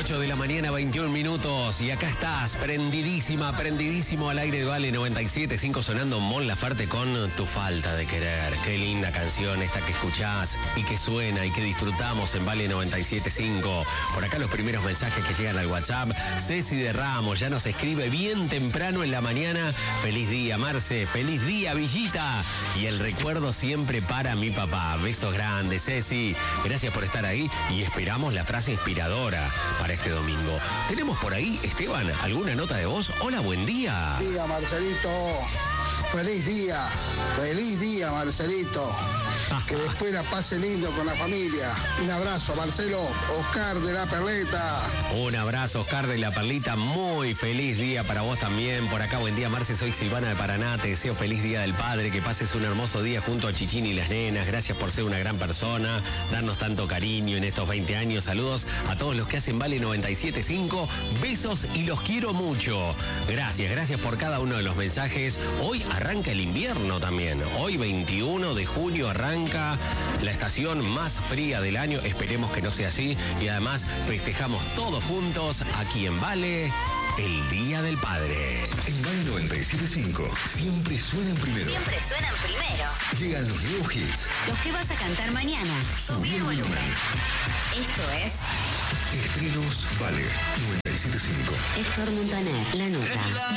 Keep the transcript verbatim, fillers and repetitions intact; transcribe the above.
ocho de la mañana, veintiún minutos. Y acá estás, prendidísima, prendidísimo al aire de Vale noventa y siete punto cinco, sonando Mon Laferte con Tu Falta de Querer. Qué linda canción esta que escuchás y que suena y que disfrutamos en Vale noventa y siete punto cinco. Por acá los primeros mensajes que llegan al WhatsApp. Ceci de Ramos ya nos escribe bien temprano en la mañana. Feliz día, Marce. Feliz día, Villita. Y el recuerdo siempre para mi papá. Besos grandes, Ceci. Gracias por estar ahí y esperamos la frase inspiradora para este domingo. ¿Tenemos por ahí, Esteban, alguna nota de voz? Hola, buen día. Diga, Marcelito. Feliz día. Feliz día, Marcelito. Que después la pase lindo con la familia. Un abrazo, Marcelo. Oscar de La Perleta. Un abrazo, Oscar de La Perlita. Muy feliz día para vos también. Por acá, buen día, Marce. Soy Silvana de Paraná. Te deseo feliz día del padre. Que pases un hermoso día junto a Chichín y las nenas. Gracias por ser una gran persona. Darnos tanto cariño en estos veinte años. Saludos a todos los que hacen Vale noventa y siete punto cinco. Besos y los quiero mucho. Gracias, gracias por cada uno de los mensajes. Hoy arranca el invierno también. Hoy, veintiuno de junio, arranca la estación más fría del año. Esperemos que no sea así. Y además festejamos todos juntos aquí en Vale el Día del Padre. En Vale noventa y siete punto cinco siempre suenan primero. Siempre suenan primero. Llegan los nuevos hits. Los que vas a cantar mañana. Subí el volumen. Esto es Estrenos Vale noventa y siete punto cinco. Héctor Montaner, La Nota.